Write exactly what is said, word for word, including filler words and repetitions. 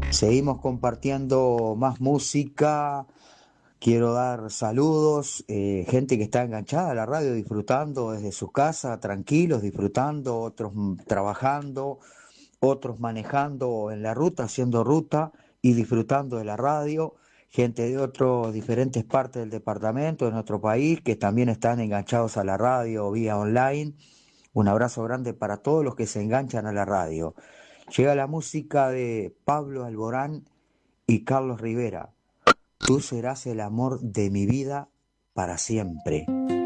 Seguimos compartiendo más música. Quiero dar saludos, eh, gente que está enganchada a la radio, disfrutando desde su casa, tranquilos, disfrutando, otros mm, trabajando, otros manejando en la ruta, haciendo ruta y disfrutando de la radio. Gente de otros diferentes partes del departamento, de nuestro país, que también están enganchados a la radio vía online. Un abrazo grande para todos los que se enganchan a la radio. Llega la música de Pablo Alborán y Carlos Rivera. Tú serás el amor de mi vida para siempre.